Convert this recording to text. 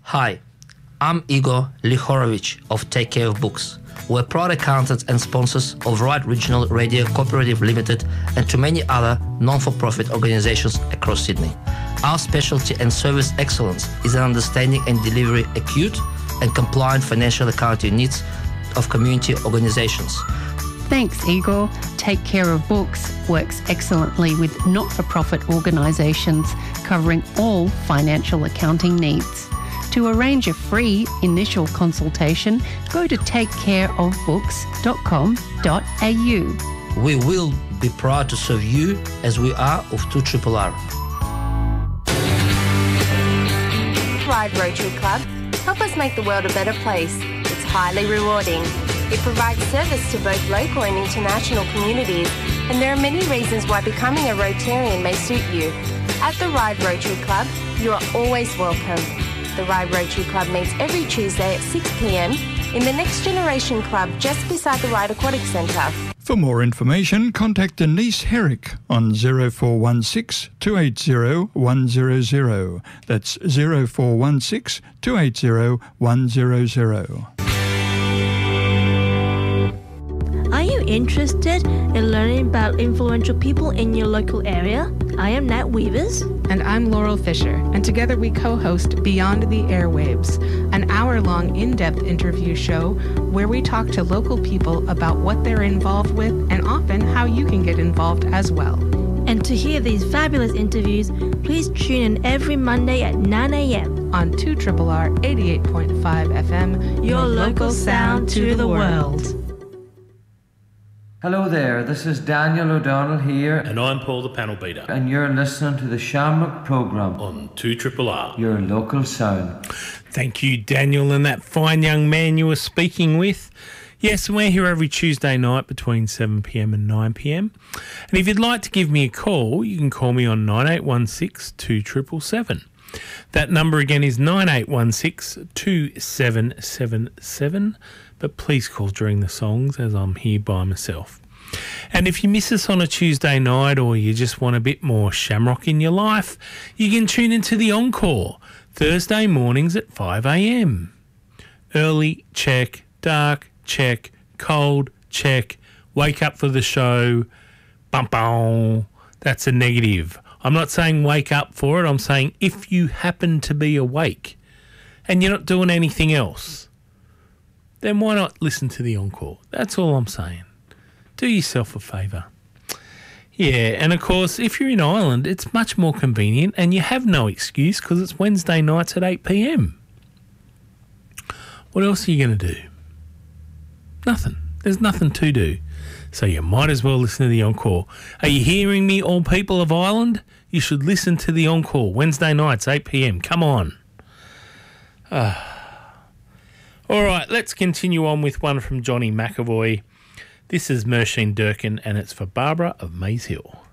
Hi, I'm Igor Lihorovich of Take Care of Books. We're proud accountants and sponsors of Right Regional Radio Cooperative Limited and to many other non-for-profit organizations across Sydney. Our specialty and service excellence is in understanding and delivering acute and compliant financial accounting needs of community organizations. Thanks, Igor. Take Care of Books works excellently with not-for-profit organisations covering all financial accounting needs. To arrange a free initial consultation, go to takecareofbooks.com.au. We will be proud to serve you as we are of 2RRR. Ryde Rotary Club. Help us make the world a better place. It's highly rewarding. It provides service to both local and international communities, and there are many reasons why becoming a Rotarian may suit you. At the Ryde Rotary Club, you are always welcome. The Ryde Rotary Club meets every Tuesday at 6 p.m. in the Next Generation Club just beside the Ryde Aquatic Centre. For more information, contact Denise Herrick on 0416 280 100. That's 0416 280 100. Are you interested in learning about influential people in your local area? I am Nat Weavers. And I'm Laurel Fisher, and together we co-host Beyond the Airwaves, an hour-long in-depth interview show where we talk to local people about what they're involved with and often how you can get involved as well. And to hear these fabulous interviews, please tune in every Monday at 9 a.m. on 2RRR 88.5 FM, your local sound to the world. Hello there, this is Daniel O'Donnell here. And I'm Paul the Panel Beater. And you're listening to the Shamrock programme on 2RRR, your local sound. Thank you, Daniel, and that fine young man you were speaking with. Yes, we're here every Tuesday night between 7pm and 9pm. And if you'd like to give me a call, you can call me on 9816 2777. That number again is 9816 2777. But please call during the songs as I'm here by myself. And if you miss us on a Tuesday night or you just want a bit more shamrock in your life, you can tune into the Encore Thursday mornings at 5 a.m. Early, check. Dark, check. Cold, check. Wake up for the show. Bum bum. That's a negative. I'm not saying wake up for it. I'm saying if you happen to be awake and you're not doing anything else, then why not listen to the Encore? That's all I'm saying. Do yourself a favour. Yeah, and of course, if you're in Ireland, it's much more convenient and you have no excuse because it's Wednesday nights at 8 p.m. What else are you going to do? Nothing. There's nothing to do. So you might as well listen to the Encore. Are you hearing me, all people of Ireland? You should listen to the Encore Wednesday nights, 8 p.m. Come on. All right, let's continue on with one from Johnny McAvoy. This is Mersheen Durkin, and it's for Barbara of Maze Hill.